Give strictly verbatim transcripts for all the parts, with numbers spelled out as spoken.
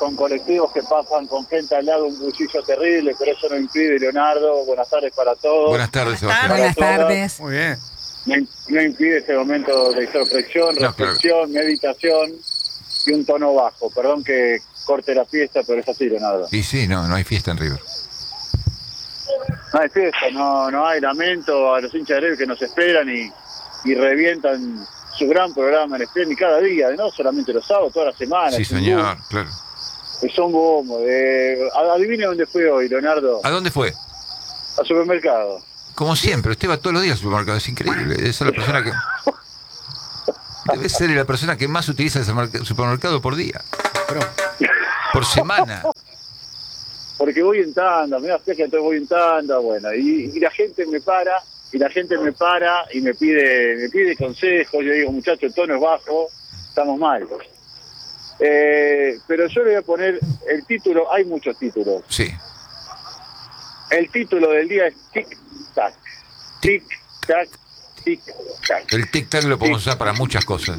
con colectivos que pasan con gente al lado, un bullicio terrible, pero eso no impide, Leonardo, buenas tardes para todos. Buenas tardes, Sebastián. Buenas tardes. Muy bien. No, no impide ese momento de introspección, No, reflexión, claro. meditación y un tono bajo. Perdón que corte la fiesta, pero es así, Leonardo. Y sí, no, no hay fiesta en River. No hay fiesta, no, no hay lamento a los hinchas de River que nos esperan y, y revientan su gran programa en Express, y cada día, no solamente los sábados, toda la semana. Sí, señor, claro. Son bombos. Eh, adivine dónde fue hoy, Leonardo. ¿A dónde fue? Al supermercado. Como siempre, usted va todos los días al supermercado, es increíble. Esa es la persona que... Debe ser la persona que más utiliza el supermercado por día. Por semana. Porque voy en tanda, me da fija, entonces voy en tanda, bueno, y, y la gente me para, y la gente me para y me pide, me pide consejos. Yo digo, muchachos, el tono es bajo, estamos mal. Eh, pero yo le voy a poner el título, hay muchos títulos. Sí. El título del día es tic-tac. Tic-tac, tic-tac. El tic-tac lo podemos usar para muchas cosas.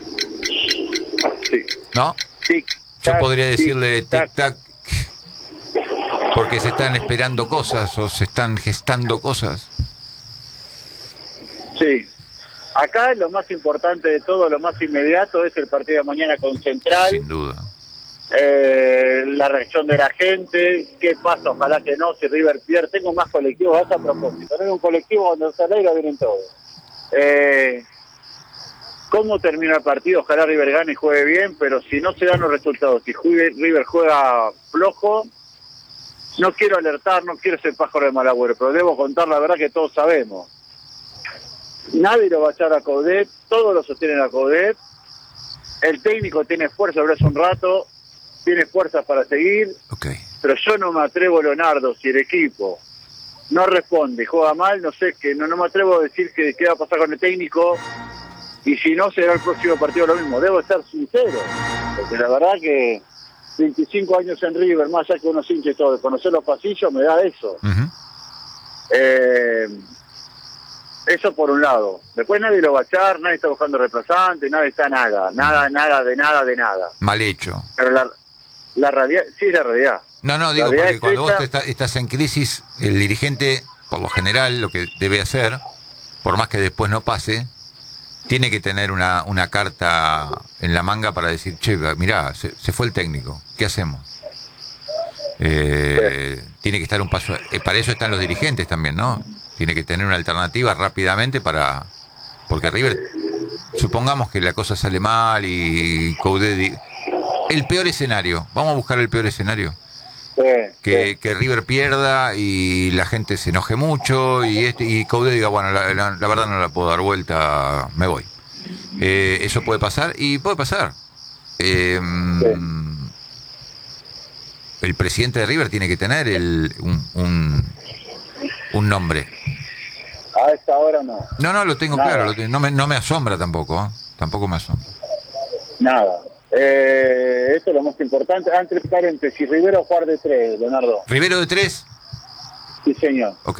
Sí. ¿No? Tic-tac. Yo podría decirle tic-tac porque se están esperando cosas o se están gestando cosas. Sí. Acá lo más importante de todo, lo más inmediato, es el partido de mañana con Central. Sin duda. Eh, la reacción de la gente, qué pasa, ojalá que no, si River pierde. Tengo más colectivos, a propósito. Tengo un colectivo donde se alegra, vienen todos. Eh, ¿Cómo termina el partido? Ojalá River gane y juegue bien, pero si no se dan los resultados, si River juega flojo, no quiero alertar, no quiero ser pájaro de mal agüero, pero debo contar la verdad que todos sabemos. Nadie lo va a echar a Coudet, todos lo sostienen a Coudet. El técnico tiene fuerza, habló hace un rato, tiene fuerzas para seguir, okay. Pero yo no me atrevo, Leonardo, si el equipo no responde, juega mal, no sé, que no, no me atrevo a decir que qué va a pasar con el técnico, y si no será el próximo partido lo mismo. Debo ser sincero, porque la verdad que veinticinco años en River, más allá que uno se hinche todo, de conocer los pasillos, me da eso. Uh-huh. Eh... Eso por un lado. Después nadie lo va a echar, nadie está buscando reemplazante, nadie está nada, nada, nada, de nada, de nada. Mal hecho. Pero la, la realidad, sí es la realidad. No, no, digo, porque cuando vos está, estás en crisis, el dirigente, por lo general, lo que debe hacer, por más que después no pase, tiene que tener una, una carta en la manga para decir, che, mirá, se, se fue el técnico, ¿qué hacemos? Eh, sí. Tiene que estar un paso, eh, para eso están los dirigentes también, ¿no? Tiene que tener una alternativa rápidamente para... Porque River, supongamos que la cosa sale mal y Coudet... El peor escenario, vamos a buscar el peor escenario. Sí, que, sí. que River pierda y la gente se enoje mucho y este y Coudet diga, bueno, la, la, la verdad no la puedo dar vuelta, me voy. Eh, eso puede pasar y puede pasar. Eh, sí. El presidente de River tiene que tener el, un, un, un nombre. A esta hora no. No, no, lo tengo Nada. claro. Lo tengo, no, me, no me asombra tampoco. ¿eh? Tampoco me asombra. Nada. Eh, esto es lo más importante. Entre paréntesis, Rivero jugar de tres, Leonardo. ¿Rivero de tres? Sí, señor. Ok.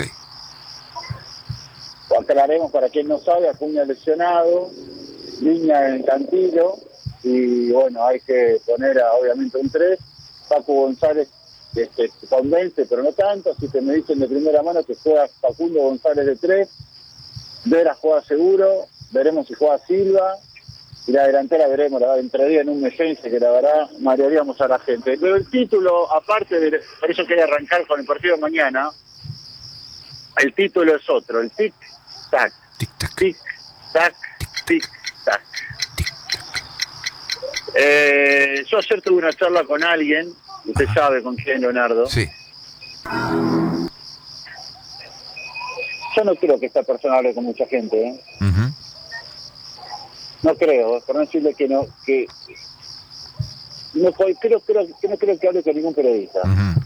Aclararemos para quien no sabe, Acuña lesionado, Viña en Cantillo, y bueno, hay que poner a, obviamente un tres. Paco González este, convence, pero no tanto, así que me dicen de primera mano que juega Facundo González de tres, Vera juega seguro, veremos si juega Silva, y la delantera veremos, la verdad, entraría en un defensa que la verdad marearíamos a la gente. Pero el título, aparte de, por eso quería arrancar con el partido de mañana, el título es otro, el tic-tac, Tic-tac. tic-tac, tic-tac. Eh, yo ayer tuve una charla con alguien, usted sabe con quién, Leonardo. Sí. Yo no creo que esta persona hable con mucha gente, ¿eh? Uh-huh. No creo, por no decirle que no, que no creo, creo que no creo que hable con ningún periodista. Uh-huh.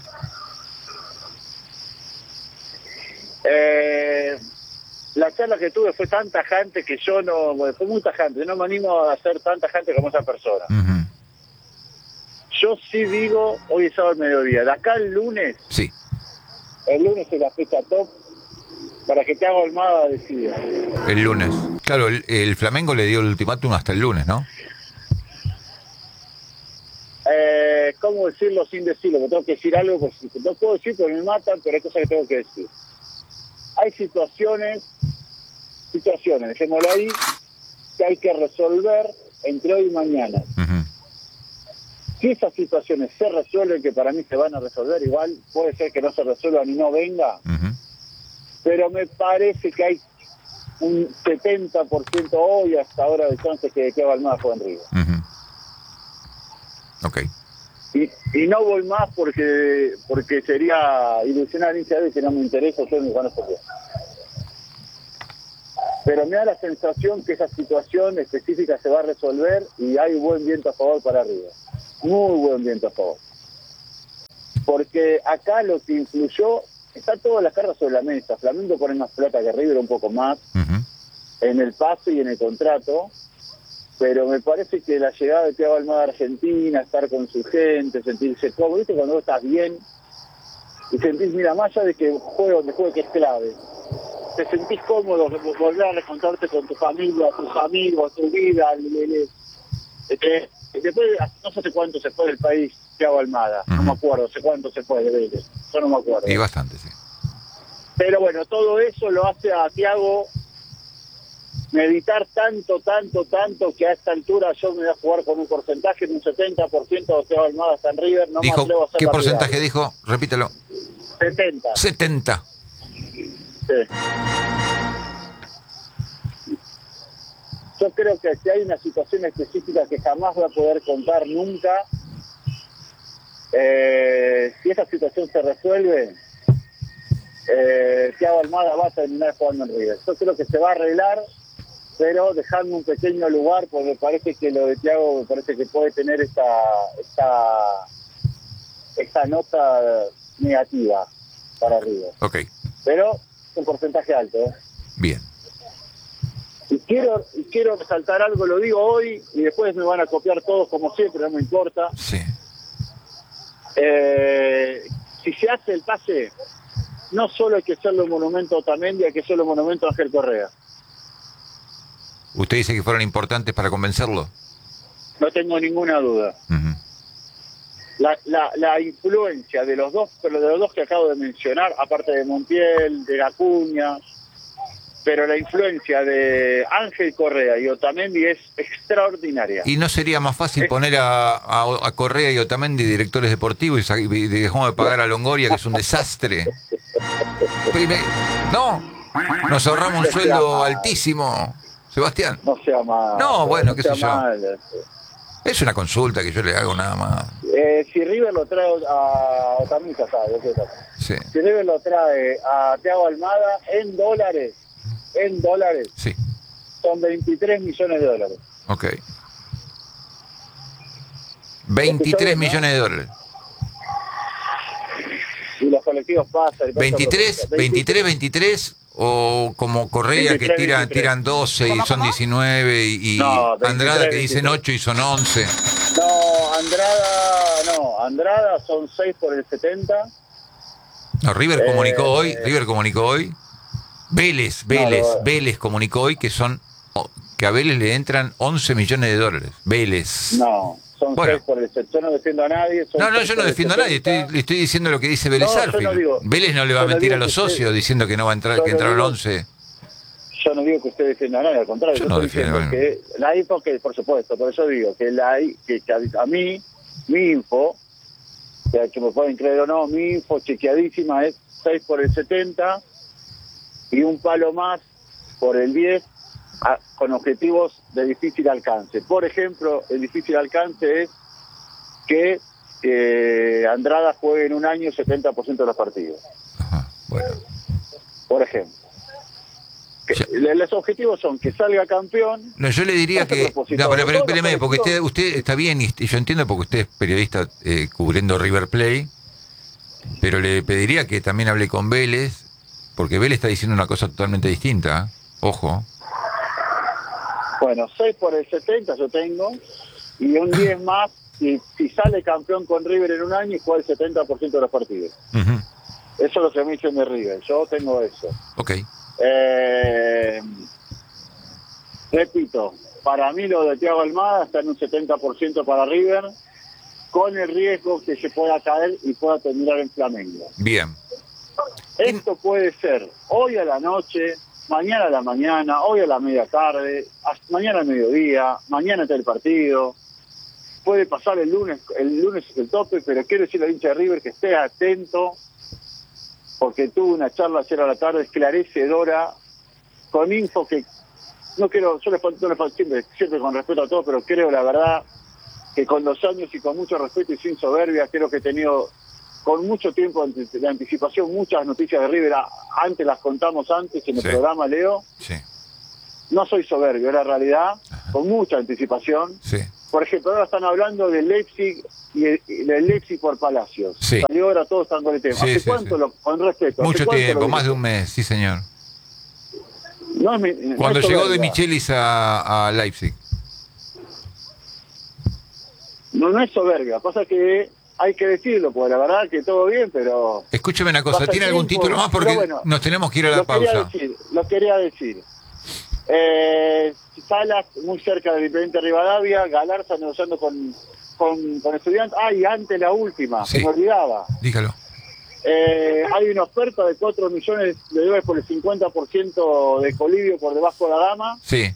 Eh, la charla que tuve fue tan tajante que yo no, bueno, fue muy tajante, yo no me animo a ser tan tajante como esa persona. Uh-huh. Yo sí digo, hoy es sábado al mediodía, de acá el lunes, Sí. el lunes es la fecha top, para que te haga Almada decida. El lunes. Claro, el, el Flamengo le dio el ultimátum hasta el lunes, ¿no? Eh, eh, ¿cómo decirlo sin decirlo? Me tengo que decir algo, pues no puedo decir porque me matan, pero hay cosas que tengo que decir. Hay situaciones, situaciones, dejémoslo ahí, que hay que resolver entre hoy y mañana. Uh-huh. Si esas situaciones se resuelven, que para mí se van a resolver igual, puede ser que no se resuelvan y no venga, Uh-huh. pero me parece que hay un setenta por ciento hoy hasta ahora de chances que Thiago Almada juegue en River. Uh-huh. Ok. Y, y no voy más porque porque sería ilusionar a hincha de que no me interesa, yo ni conozco bien. Pero me da la sensación que esa situación específica se va a resolver y hay buen viento a favor para River. Muy buen viento a favor. Porque acá lo que influyó, está todas las cartas sobre la mesa. Flamengo pone más plata que River, un poco más, Uh-huh. en el pase y en el contrato. Pero me parece que la llegada de Thiago Almada a Argentina, estar con su gente, sentirse cómodo, ¿viste? Cuando vos estás bien y sentís, mira, más allá de que juegue donde juegue, que es clave, te sentís cómodo, volver a reencontrarte con tu familia, tus amigos, tu vida. Le, le, le, después, no sé hace cuánto se fue del país Thiago Almada, uh-huh. no me acuerdo, sé cuánto se fue de Vélez, yo no me acuerdo. Y bastante, sí. Pero bueno, todo eso lo hace a Thiago meditar tanto, tanto, tanto, que a esta altura yo me voy a jugar con un porcentaje de un setenta por ciento de Thiago Almada está en River. No dijo, me atrevo a hacer ¿qué la porcentaje piedad. dijo? Repítelo. setenta. setenta. Sí. Yo creo que si hay una situación específica que jamás va a poder contar nunca, eh, si esa situación se resuelve, eh, Thiago Almada va a terminar jugando en River. Yo creo que se va a arreglar, pero dejando un pequeño lugar, porque me parece que lo de Thiago me parece que puede tener esta esta esta nota negativa para River. Ok. Pero un porcentaje alto, ¿eh? Bien. Y quiero, y quiero resaltar algo, lo digo hoy, y después me van a copiar todos como siempre, no me importa. Sí. Eh, si se hace el pase, no solo hay que hacerlo en Monumento a Otamendi, hay que hacerlo en Monumento a Ángel Correa. ¿Usted dice que fueron importantes para convencerlo? No tengo ninguna duda. Uh-huh. La, la, la influencia de los dos, pero de los dos que acabo de mencionar, aparte de Montiel, de Acuña, pero la influencia de Ángel Correa y Otamendi es extraordinaria. ¿Y no sería más fácil es... poner a, a, a Correa y Otamendi directores deportivos y, y dejamos de pagar a Longoria, que es un desastre? Primero, no, nos ahorramos un sueldo altísimo, Sebastián. No sea mal. No, bueno, no qué sé yo. Mal. Es una consulta que yo le hago nada más. Eh, si River lo trae a Otamendi, ya sabe, sí. Si River lo trae a Thiago Almada en dólares, en dólares, sí. son veintitrés millones de dólares. Ok. veintitrés millones de dólares. Y los colectivos pasan. veintitrés, veintitrés, veintitrés, o como Correa veintitrés, que tiran, veintitrés. Tiran doce y son diecinueve, y, y no, veintitrés, Andrada que dicen ocho y son once. No, Andrada, no, Andrada son seis por el setenta. No, River eh, comunicó hoy, eh, River comunicó hoy. Vélez, Vélez, no, no, Vélez comunicó hoy que son que a Vélez le entran once millones de dólares. Vélez. No, son bueno. seis por el setenta. Yo no defiendo a nadie. No, no, yo no defiendo a nadie. Estoy, le estoy diciendo lo que dice Vélez no, Arfield. No digo, Vélez no le va a mentir no a los socios usted, diciendo que no va a entrar, que entraron digo, once. Yo no digo que usted defienda a nadie, al contrario. Yo, yo no estoy defiendo diciendo que la info, que por supuesto, por eso digo que la que, que a, a mí, mi info, que, que me pueden creer o no, mi info chequeadísima es seis por el setenta y un palo más por el diez a, con objetivos de difícil alcance. Por ejemplo, el difícil alcance es que eh, Andrada juegue en un año setenta por ciento de los partidos. Ajá, bueno. Por ejemplo. Que, ya. Los objetivos son que salga campeón. No, yo le diría que... No, pero, pero espéreme, porque usted, usted está bien, y yo entiendo porque usted es periodista eh, cubriendo River Plate, pero le pediría que también hable con Vélez, porque Vélez está diciendo una cosa totalmente distinta. Ojo. Bueno, seis por el setenta yo tengo, y un diez más, y si sale campeón con River en un año y juega el setenta por ciento de los partidos. Uh-huh. Eso es lo que me dicen de River, yo tengo eso. Ok. Eh, repito, para mí lo de Thiago Almada está en un setenta por ciento para River, con el riesgo que se pueda caer y pueda terminar en Flamengo. Bien. Esto puede ser hoy a la noche, mañana a la mañana, hoy a la media tarde, mañana al mediodía, mañana hasta el partido. Puede pasar el lunes, el lunes es el tope, pero quiero decirle al hincha de River que esté atento, porque tuve una charla ayer a la tarde esclarecedora, con info que no quiero, yo les, no les siempre, siempre con respeto a todos, pero creo la verdad que con los años y con mucho respeto y sin soberbia, creo que he tenido con mucho tiempo de anticipación muchas noticias de River, antes las contamos antes en el sí. programa, Leo. Sí. No soy soberbio, es la realidad, Ajá. con mucha anticipación. Sí. Por ejemplo, ahora están hablando del Leipzig y del Leipzig por Palacios. Sí. Salió ahora todos están con el tema. Sí, ¿Hace sí, cuánto, sí. Lo, con respeto? Mucho tiempo, más de un mes, sí señor. No es mi, no Cuando es llegó de Michelis a, a Leipzig. No, no es soberbia, pasa que hay que decirlo, porque la verdad que todo bien, pero... Escúcheme una cosa, ¿tiene algún tiempo, título más? Porque bueno, nos tenemos que ir a la lo pausa. Quería decir, lo quería decir. Eh, Salas, muy cerca del Independiente Rivadavia, Galarza negociando con, con, con Estudiantes. Ah, y antes la última, sí. se me olvidaba. Dígalo. Eh, hay una oferta de cuatro millones de dólares por el cincuenta por ciento de Colibio por debajo de la gama. Sí.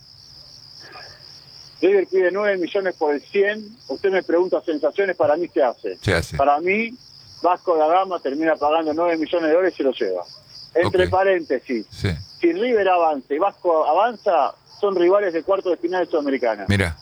River pide nueve millones por el cien. Usted me pregunta sensaciones, para mí se hace. Se hace. Para mí, Vasco da Gama termina pagando nueve millones de dólares y se lo lleva. Entre okay. paréntesis, sí. si River avanza y Vasco avanza, son rivales de cuarto de final de Sudamericana. Mira.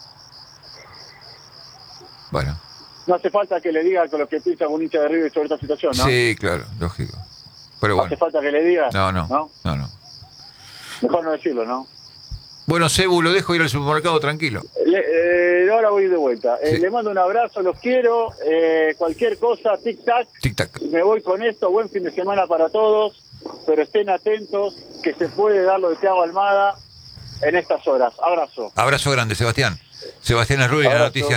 Bueno. No hace falta que le diga con lo que piensa un hincha de River sobre esta situación, ¿no? Sí, claro, lógico. Pero bueno. ¿Hace falta que le diga? No, no. ¿No? No, no. Mejor no decirlo, ¿no? Bueno, Cebu, lo dejo ir al supermercado tranquilo. Le, eh, ahora voy de vuelta. Eh, sí. Le mando un abrazo, los quiero. Eh, cualquier cosa, tic-tac. Tic-tac. Me voy con esto. Buen fin de semana para todos. Pero estén atentos, que se puede dar lo de Thiago Almada en estas horas. Abrazo. Abrazo grande, Sebastián. Sebastián Arrubia, la noticia.